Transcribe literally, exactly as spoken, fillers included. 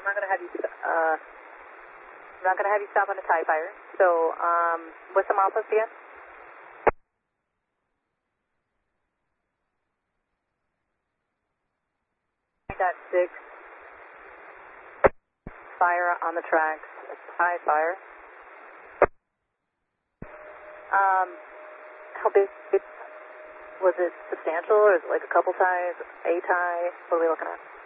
I'm not going to have you, uh, I'm not going to have you stop on a TIE Fighter. So, um, what's the milepost again? Dot six. Fire on the tracks. TIE Fighter. Um, how big was it? Substantial, or is it like a couple ties, a tie? What are we looking at?